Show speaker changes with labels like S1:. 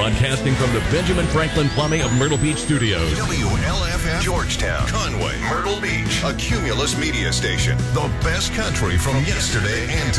S1: Broadcasting from the Benjamin Franklin Plumbing of Myrtle Beach Studios.
S2: WLFM, Georgetown, Conway, Myrtle Beach, a Cumulus media station. The best country from yesterday and today.